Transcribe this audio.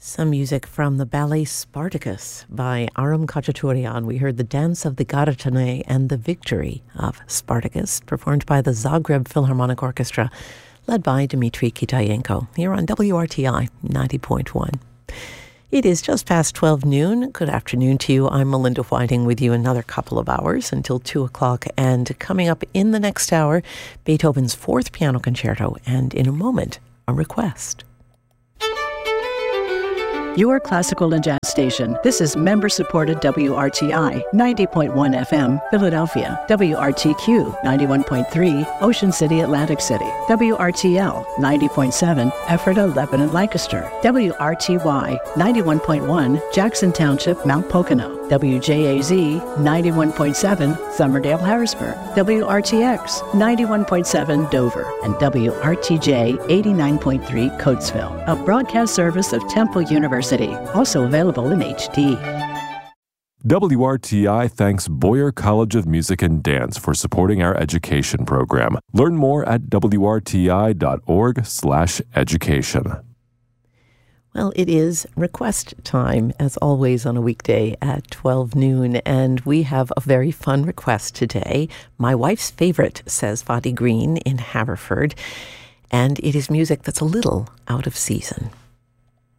Some music from the ballet Spartacus by Aram Khachaturian. We heard the Dance of the Garatane and the Victory of Spartacus, performed by the Zagreb Philharmonic Orchestra, led by Dmitry Kitayenko, here on WRTI 90.1. It is just past 12 noon. Good afternoon to you. I'm Melinda Whiting with you another couple of hours until 2 o'clock. And coming up in the next hour, Beethoven's Fourth Piano Concerto, and in a moment, a request. Your classical and jazz station. This is member-supported WRTI 90.1 FM, Philadelphia, WRTQ 91.3, Ocean City, Atlantic City, WRTL 90.7, Ephrata, Lebanon, Lancaster, WRTY 91.1, Jackson Township, Mount Pocono, WJAZ 91.7, Summerdale, Harrisburg, WRTX 91.7, Dover, and WRTJ 89.3, Coatesville, a broadcast service of Temple University, also available in HD. WRTI thanks Boyer College of Music and Dance for supporting our education program. Learn more at wrti.org/education. Well, it is request time, as always, on a weekday at 12 noon, and we have a very fun request today. My wife's favorite, says Fadi Green in Haverford, and it is music that's a little out of season.